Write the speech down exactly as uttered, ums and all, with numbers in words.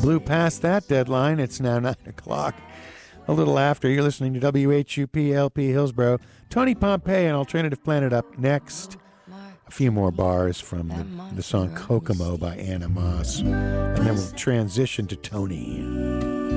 Blew past that deadline. It's now nine o'clock. A little after. You're listening to W H U P L P Hillsboro. Tony Pompey and Alternative Planet up next. A few more bars from the, the song Kokomo by Anna Moss. And then we'll transition to Tony.